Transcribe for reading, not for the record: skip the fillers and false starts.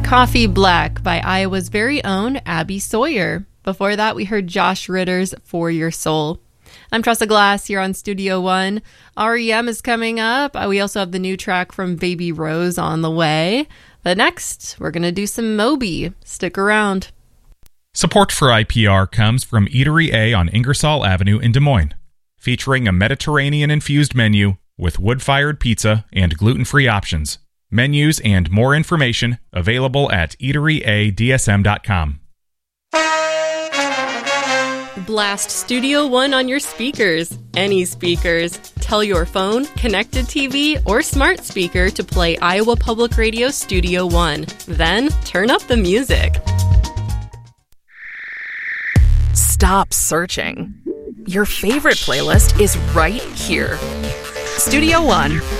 Coffee Black by Iowa's very own Abby Sawyer. Before that, we heard Josh Ritter's For Your Soul. I'm Tressa Glass here on Studio One. REM is coming up. We also have the new track from Baby Rose on the way. But next, we're going to do some Moby. Stick around. Support for IPR comes from Eatery A on Ingersoll Avenue in Des Moines, featuring a Mediterranean-infused menu with wood-fired pizza and gluten-free options. Menus and more information available at eateryadsm.com. Blast Studio One on your speakers. Any speakers. Tell your phone, connected TV, or smart speaker to play Iowa Public Radio Studio One. Then turn up the music. Stop searching. Your favorite playlist is right here. Studio One,